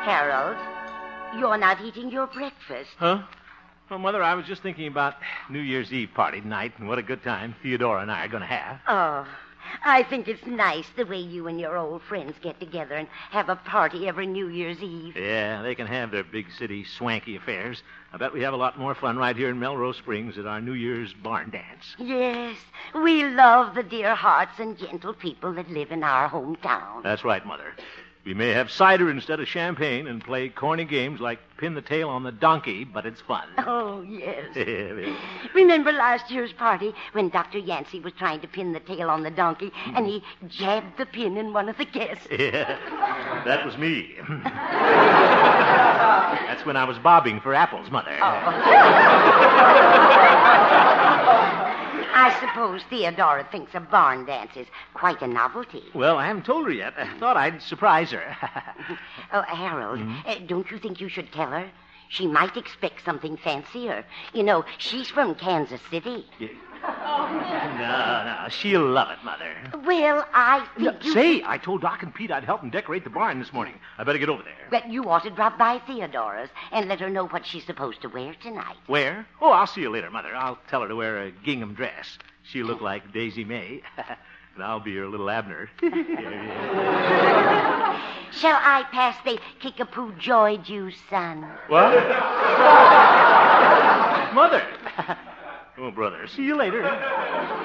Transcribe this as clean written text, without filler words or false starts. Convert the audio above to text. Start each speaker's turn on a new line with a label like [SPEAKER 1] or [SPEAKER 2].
[SPEAKER 1] Harold, you're not eating your breakfast.
[SPEAKER 2] Huh? Well, Mother, I was just thinking about New Year's Eve party tonight and what a good time Theodora and I are going to have.
[SPEAKER 1] Oh, I think it's nice the way you and your old friends get together and have a party every New Year's Eve.
[SPEAKER 2] Yeah, they can have their big city swanky affairs. I bet we have a lot more fun right here in Melrose Springs at our New Year's barn dance.
[SPEAKER 1] Yes, we love the dear hearts and gentle people that live in our hometown.
[SPEAKER 2] That's right, Mother. We may have cider instead of champagne and play corny games like pin the tail on the donkey, but it's fun.
[SPEAKER 1] Oh, yes. Remember last year's party when Dr. Yancey was trying to pin the tail on the donkey and he jabbed the pin in one of the guests?
[SPEAKER 2] Yeah, that was me. That's when I was bobbing for apples, Mother.
[SPEAKER 1] I suppose Theodora thinks a barn dance is quite a novelty.
[SPEAKER 2] Well, I haven't told her yet. I thought I'd surprise her.
[SPEAKER 1] Oh, Harold, don't you think you should tell her? She might expect something fancier. You know, she's from Kansas City.
[SPEAKER 2] No, she'll love it, Mother.
[SPEAKER 1] Well, I think
[SPEAKER 2] Say, I told Doc and Pete I'd help them decorate the barn this morning. I better get over there.
[SPEAKER 1] But you ought to drop by Theodora's and let her know what she's supposed to wear tonight.
[SPEAKER 2] Where? Oh, I'll see you later, Mother. I'll tell her to wear a gingham dress. She'll look like Daisy May. And I'll be her little Abner.
[SPEAKER 1] Shall I pass the Kickapoo Joy Juice, son?
[SPEAKER 2] What? Mother. Oh, brother. See you later.